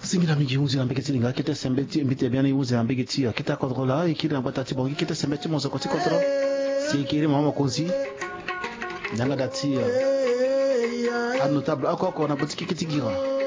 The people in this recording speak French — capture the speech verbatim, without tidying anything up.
singira mingi uzi ambike tilinga kete sembeti mbite bien uzi ambike tia kita controla e kiri ambata tibongi kete sembeti mozo koti control si kiri mama konzi nanga datia a notable akoko na botiki kitigira